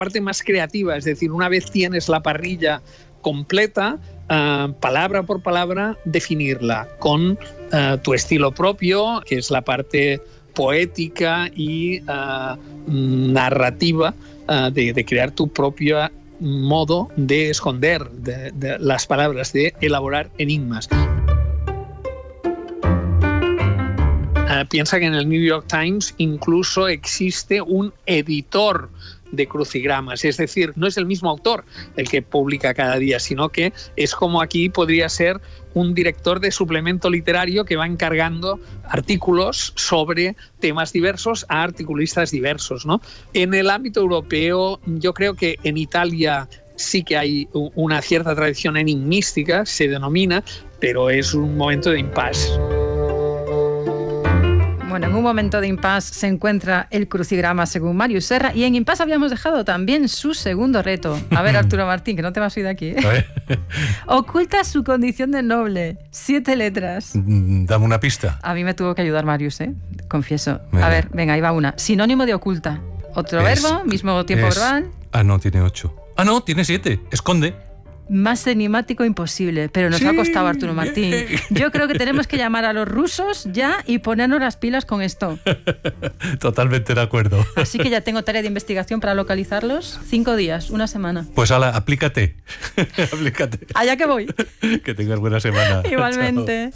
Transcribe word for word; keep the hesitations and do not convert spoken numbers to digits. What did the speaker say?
parte más creativa, es decir, una vez tienes la parrilla completa, uh, palabra por palabra, definirla con uh, tu estilo propio, que es la parte poética y uh, narrativa uh, de, de crear tu propio modo de esconder de, de las palabras, de elaborar enigmas. Uh, piensa que en el New York Times incluso existe un editor de crucigramas, es decir, no es el mismo autor el que publica cada día, sino que es como aquí podría ser un director de suplemento literario que va encargando artículos sobre temas diversos a articulistas diversos, ¿no? En el ámbito europeo, yo creo que en Italia sí que hay una cierta tradición enigmística, se denomina, pero es un momento de impasse. Bueno, en un momento de impasse se encuentra el crucigrama según Màrius Serra, y en impasse habíamos dejado también su segundo reto. A ver, Arturo Martín, que no te vas a ir de aquí, ¿eh? Oculta su condición de noble. Siete letras. Dame una pista. A mí me tuvo que ayudar Màrius, ¿eh? Confieso. Venga. A ver, venga, ahí va una. Sinónimo de oculta. Otro es, verbo, mismo tiempo es, verbal. Ah, no, tiene ocho. Ah, no, tiene siete. Esconde. Más enigmático imposible, pero nos sí. ha costado, Arturo Martín. Yo creo que tenemos que llamar a los rusos ya y ponernos las pilas con esto. Totalmente de acuerdo. Así que ya tengo tarea de investigación para localizarlos. Cinco días, una semana. Pues ala, aplícate. aplícate. Allá que voy. Que tengas buena semana. Igualmente. Chao.